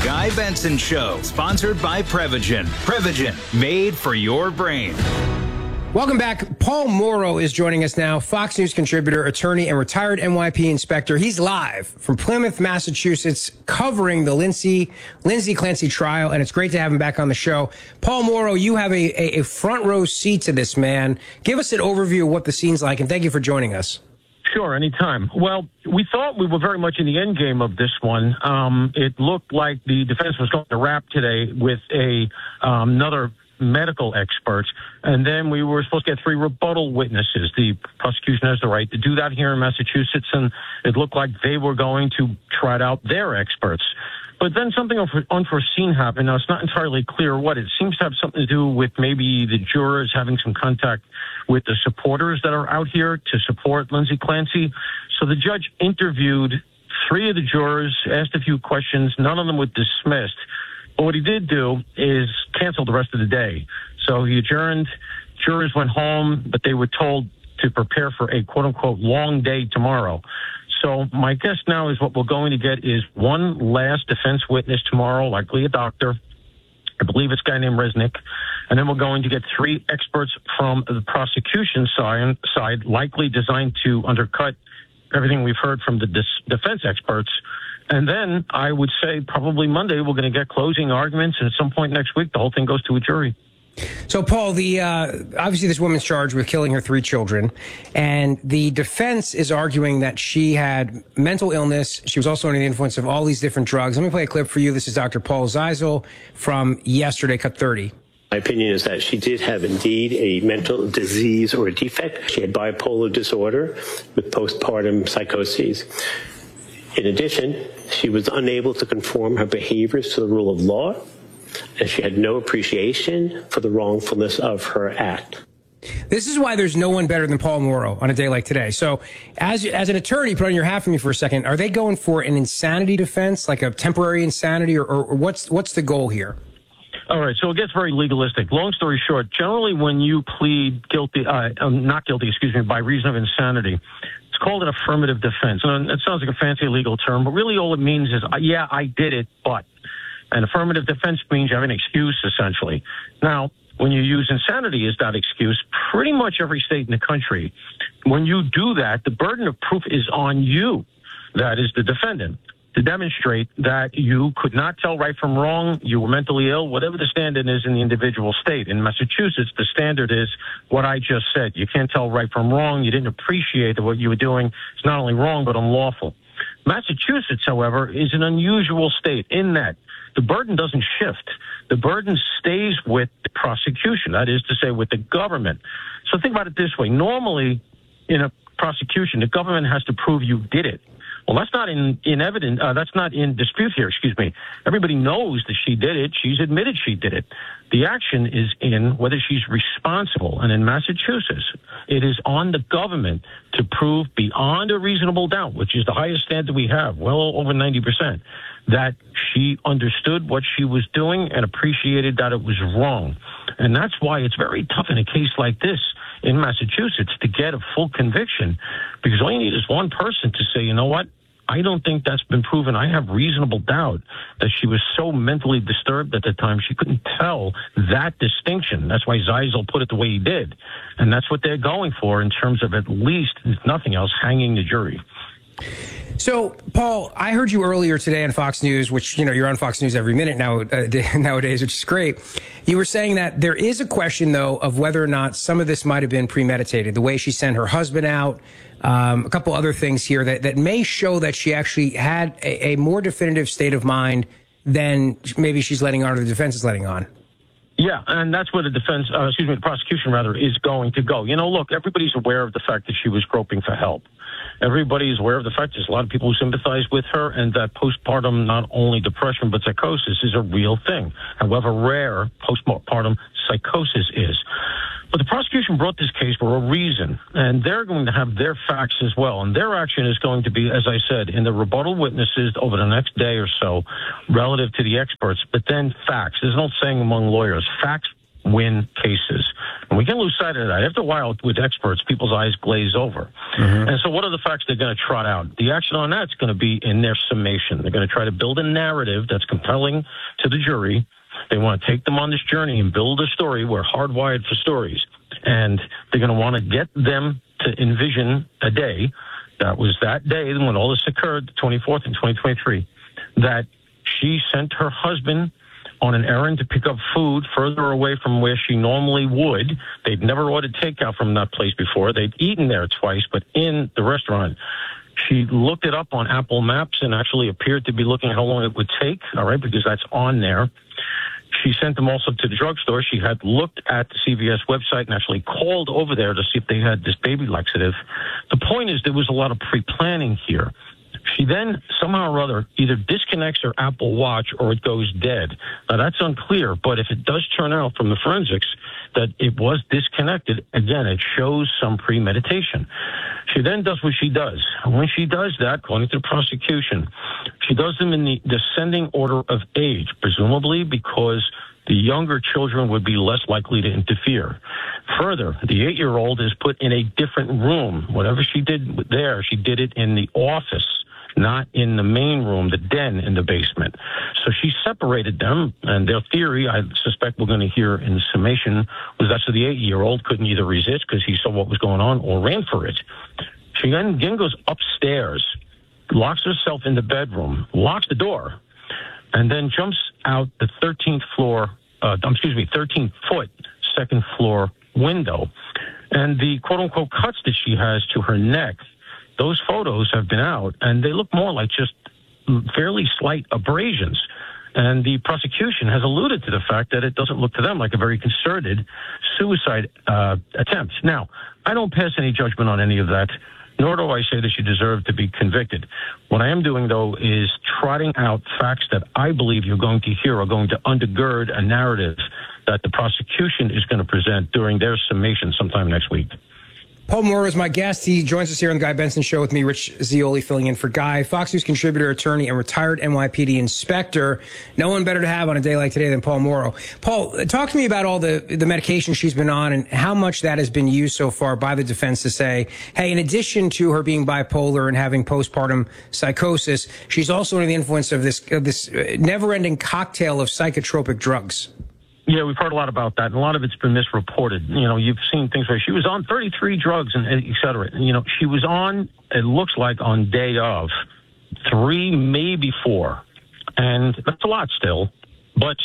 Guy Benson Show, sponsored by Prevagen. Prevagen, made for your brain. Welcome back. Paul Mauro is joining us now, Fox News contributor, attorney, and retired NYPD inspector. He's live from Plymouth, Massachusetts, covering the Lindsay Clancy trial, and it's great to have him back on the show. Paul Mauro, you have a front row seat to this, man. Give us an overview of what the scene's like, and thank you for joining us. Sure, anytime. Well, we thought we were very much in the end game of this one. It looked like the defense was going to wrap today with another medical expert, and then we were supposed to get 3 rebuttal witnesses. The prosecution has the right to do that here in Massachusetts, and it looked like they were going to trot out their experts. But then something unforeseen happened. Now, it's not entirely clear what. It seems to have something to do with maybe the jurors having some contact with the supporters that are out here to support Lindsay Clancy. So the judge interviewed 3 of the jurors, asked a few questions. None of them were dismissed. But what he did do is cancel the rest of the day. So he adjourned. Jurors went home, but they were told to prepare for a quote-unquote long day tomorrow. So my guess now is what we're going to get is one last defense witness tomorrow, likely a doctor. I believe it's a guy named Resnick. And then we're going to get 3 experts from the prosecution side, likely designed to undercut everything we've heard from the defense experts. And then I would say probably Monday we're going to get closing arguments, and at some point next week the whole thing goes to a jury. So, Paul, obviously this woman's charged with killing her 3 children, and the defense is arguing that she had mental illness. She was also under the influence of all these different drugs. Let me play a clip for you. This is Dr. Paul Zeisel from yesterday, Cut 30. My opinion is that she did have indeed a mental disease or a defect. She had bipolar disorder with postpartum psychoses. In addition, she was unable to conform her behaviors to the rule of law, and she had no appreciation for the wrongfulness of her act. This is why there's no one better than Paul Mauro on a day like today. So as an attorney, put on your hat for me for a second, are they going for an insanity defense, like a temporary insanity, or what's the goal here? All right, so it gets very legalistic. Long story short, generally when you plead not guilty, by reason of insanity, it's called an affirmative defense. And it sounds like a fancy legal term, but really all it means is, yeah, I did it, but. An affirmative defense means you have an excuse, essentially. Now, when you use insanity as that excuse, pretty much every state in the country, when you do that, the burden of proof is on you, that is the defendant, to demonstrate that you could not tell right from wrong, you were mentally ill, whatever the standard is in the individual state. In Massachusetts, the standard is what I just said. You can't tell right from wrong. You didn't appreciate that what you were doing is not only wrong, but unlawful. Massachusetts, however, is an unusual state in that the burden doesn't shift. The burden stays with the prosecution, that is to say, with the government. So think about it this way. Normally, in a prosecution, the government has to prove you did it. Well, that's not in evidence. That's not in dispute here. Everybody knows that she did it. She's admitted she did it. The action is in whether she's responsible. And in Massachusetts, it is on the government to prove beyond a reasonable doubt, which is the highest standard we have, well over 90%, that she understood what she was doing and appreciated that it was wrong. And that's why it's very tough in a case like this in Massachusetts to get a full conviction, because all you need is one person to say, you know what? I don't think that's been proven. I have reasonable doubt that she was so mentally disturbed at the time she couldn't tell that distinction. That's why Zeisel put it the way he did. And that's what they're going for in terms of at least, if nothing else, hanging the jury. So, Paul, I heard you earlier today on Fox News, which, you're on Fox News every minute nowadays, which is great. You were saying that there is a question, though, of whether or not some of this might have been premeditated. The way she sent her husband out, a couple other things here that may show that she actually had a more definitive state of mind than maybe she's letting on, or the defense is letting on. Yeah, and that's where the the prosecution is going to go. Look, everybody's aware of the fact that she was groping for help. Everybody is aware of the fact there's a lot of people who sympathize with her, and that postpartum, not only depression, but psychosis is a real thing. However rare postpartum psychosis is. But the prosecution brought this case for a reason, and they're going to have their facts as well. And their action is going to be, as I said, in the rebuttal witnesses over the next day or so relative to the experts, but then facts. There's no saying among lawyers. Facts win cases. And we can't lose sight of that. After a while, with experts, people's eyes glaze over. And so what are the facts they're going to trot out? The action on that's going to be in their summation. They're going to try to build a narrative that's compelling to the jury. They want to take them on this journey and build a story. We're hardwired for stories. And they're going to want to get them to envision a day, that was that day when all this occurred, the 24th in 2023, that she sent her husband on an errand to pick up food further away from where she normally would. They'd never ordered takeout from that place before. They'd eaten there twice, but in the restaurant. She looked it up on Apple Maps and actually appeared to be looking how long it would take, all right, because that's on there. She sent them also to the drugstore. She had looked at the CVS website and actually called over there to see if they had this baby laxative. The point is there was a lot of pre-planning here. She then, somehow or other, either disconnects her Apple Watch or it goes dead. Now, that's unclear, but if it does turn out from the forensics that it was disconnected, again, it shows some premeditation. She then does what she does. And when she does that, according to the prosecution, she does them in the descending order of age, presumably because the younger children would be less likely to interfere. Further, the 8-year-old is put in a different room. Whatever she did there, she did it in the office, not in the main room, the den in the basement. So she separated them, and their theory, I suspect we're going to hear in the summation, was that so the 8-year-old couldn't either resist because he saw what was going on or ran for it. She then again goes upstairs, locks herself in the bedroom, locks the door, and then jumps out the 13-foot second floor window. And the quote-unquote cuts that she has to her neck, those photos have been out, and they look more like just fairly slight abrasions. And the prosecution has alluded to the fact that it doesn't look to them like a very concerted suicide attempt. Now, I don't pass any judgment on any of that, nor do I say that she deserved to be convicted. What I am doing, though, is trotting out facts that I believe you're going to hear are going to undergird a narrative that the prosecution is going to present during their summation sometime next week. Paul Mauro is my guest. He joins us here on the Guy Benson Show with me, Rich Zeoli, filling in for Guy, Fox News contributor, attorney, and retired NYPD inspector. No one better to have on a day like today than Paul Mauro. Paul, talk to me about all the medication she's been on and how much that has been used so far by the defense to say, hey, in addition to her being bipolar and having postpartum psychosis, she's also under the influence of this never-ending cocktail of psychotropic drugs. Yeah, we've heard a lot about that, and a lot of it's been misreported. You know, you've seen things where she was on 33 drugs and et cetera. You know, she was on, it looks like on day of, 3, maybe 4. And that's a lot still. But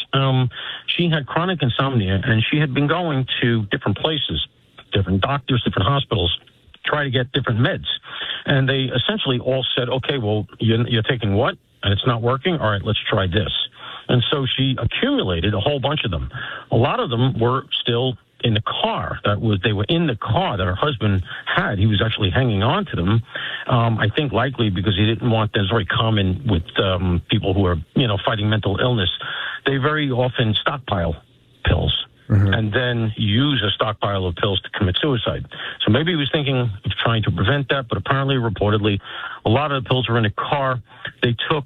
she had chronic insomnia, and she had been going to different places, different doctors, different hospitals, try to get different meds. And they essentially all said, okay, well, you're taking what? And it's not working? All right, let's try this. And so she accumulated a whole bunch of them. A lot of them were still in the car. They were in the car that her husband had. He was actually hanging on to them. I think likely because he didn't want them. It's very common with people who are, fighting mental illness. They very often stockpile pills. Mm-hmm. And then use a stockpile of pills to commit suicide. So maybe he was thinking of trying to prevent that, but apparently, reportedly, a lot of the pills were in the car. They took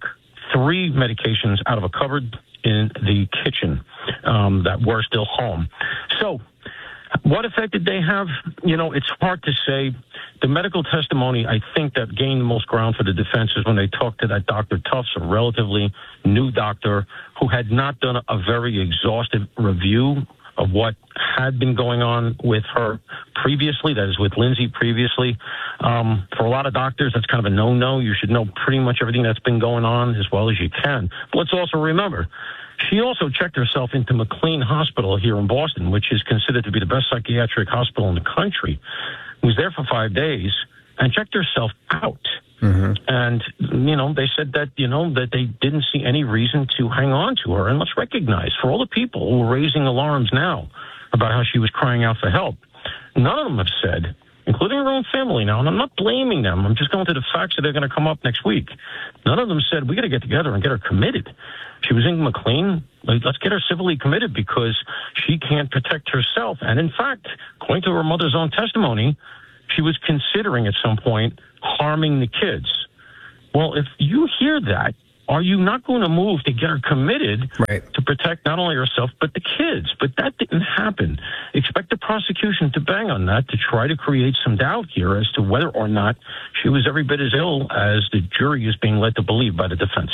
3 medications out of a cupboard in the kitchen that were still home. So what effect did they have? It's hard to say. The medical testimony, I think, that gained the most ground for the defense is when they talked to that Dr. Tufts, a relatively new doctor who had not done a very exhaustive review of what had been going on with her previously, that is with Lindsay previously. For a lot of doctors, that's kind of a no-no. You should know pretty much everything that's been going on as well as you can. But let's also remember, she also checked herself into McLean Hospital here in Boston, which is considered to be the best psychiatric hospital in the country. Was there for 5 days and checked herself out. Mm-hmm. And, they said that, that they didn't see any reason to hang on to her. And let's recognize, for all the people who are raising alarms now about how she was crying out for help, none of them have said, including her own family now, and I'm not blaming them, I'm just going to the facts that they're going to come up next week. None of them said, we got to get together and get her committed. She was in McLean. Let's get her civilly committed because she can't protect herself. And in fact, according to her mother's own testimony, she was considering at some point harming the kids. Well, if you hear that, are you not going to move to get her committed right. to protect not only herself, but the kids? But that didn't happen. Expect the prosecution to bang on that to try to create some doubt here as to whether or not she was every bit as ill as the jury is being led to believe by the defense.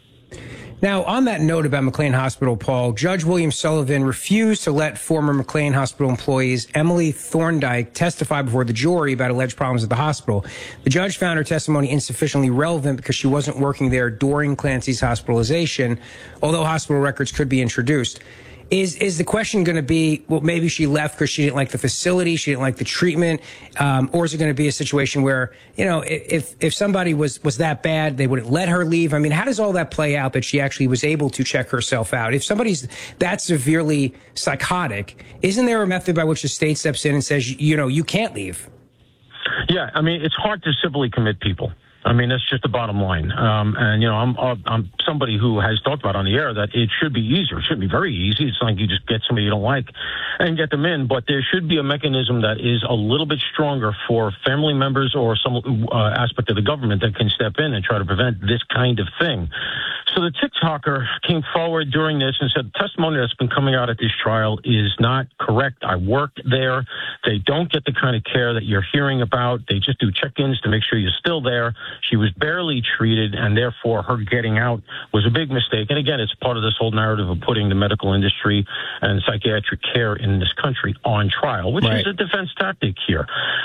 Now, on that note about McLean Hospital, Paul, Judge William Sullivan refused to let former McLean Hospital employees Emily Thorndike testify before the jury about alleged problems at the hospital. The judge found her testimony insufficiently relevant because she wasn't working there during Clancy's hospitalization, although hospital records could be introduced. Is the question going to be, well, maybe she left because she didn't like the facility, she didn't like the treatment, or is it going to be a situation where, you know, if somebody was that bad, they wouldn't let her leave? I mean, how does all that play out that she actually was able to check herself out? If somebody's that severely psychotic, isn't there a method by which the state steps in and says, you know, you can't leave? Yeah, I mean, it's hard to civilly commit people. I mean, that's just the bottom line. And, you know, I'm somebody who has talked about on the air that it should be easier. It should be very easy. It's like you just get somebody you don't like and get them in. But there should be a mechanism that is a little bit stronger for family members or some aspect of the government that can step in and try to prevent this kind of thing. So the TikToker came forward during this and said, the testimony that's been coming out at this trial is not correct. I worked there. They don't get the kind of care that you're hearing about. They just do check-ins to make sure you're still there. She was barely treated, and therefore her getting out was a big mistake. And again, it's part of this whole narrative of putting the medical industry and psychiatric care in this country on trial, which is a defense tactic here.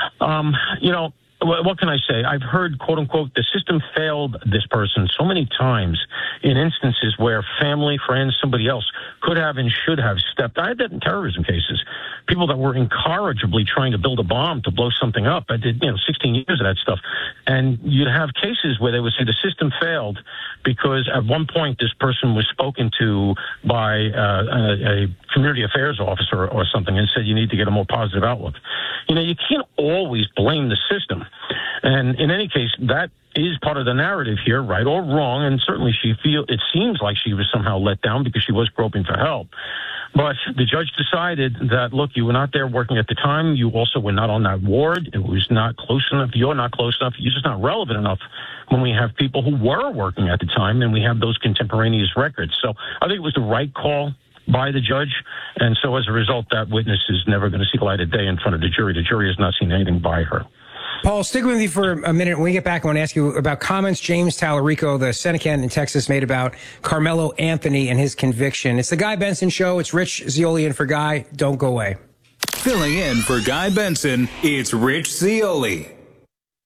You know, what can I say? I've heard, quote unquote, the system failed this person so many times in instances where family, friends, somebody else could have and should have stepped. I had that in terrorism cases. People that were incorrigibly trying to build a bomb to blow something up. I did, 16 years of that stuff. And you'd have cases where they would say the system failed because at one point this person was spoken to by a community affairs officer or something and said you need to get a more positive outlook. You know, you can't always blame the system. And in any case, that is part of the narrative here, right or wrong, and certainly it seems like she was somehow let down because she was groping for help. But the judge decided that, look, you were not there working at the time. You also were not on that ward. It was not close enough. You're not close enough. You're just not relevant enough when we have people who were working at the time and we have those contemporaneous records. So I think it was the right call by the judge. And so as a result, that witness is never going to see the light of day in front of the jury. The jury has not seen anything by her. Paul, stick with me for a minute. When we get back, I want to ask you about comments James Tallarico, the Senate candidate in Texas, made about Carmelo Anthony and his conviction. It's the Guy Benson Show. It's Rich Zeoli in for Guy. Don't go away. Filling in for Guy Benson, it's Rich Zeoli.